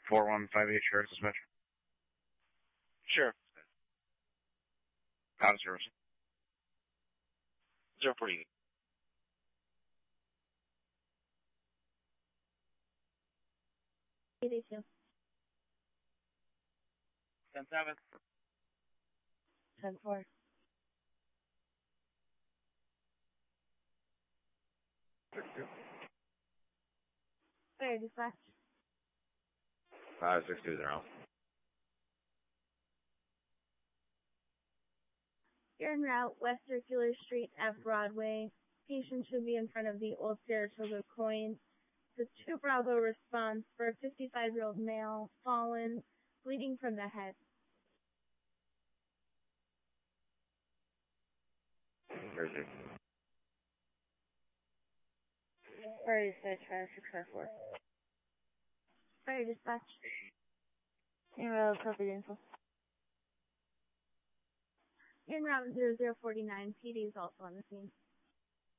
4158 Sheriff Dispatch. Sure. Out of service. 048. PD2. 10-7. 10-4. Fire dispatch. 5620. You're en route, West Circular Street at Broadway. Patient should be in front of the Old Saratoga Coin. The 2 Bravo response for a 55-year-old male, fallen, bleeding from the head. Where's it? Fire dispatch 5654. Fire dispatch. En route, copied info. En route 0049, PD is also on the scene.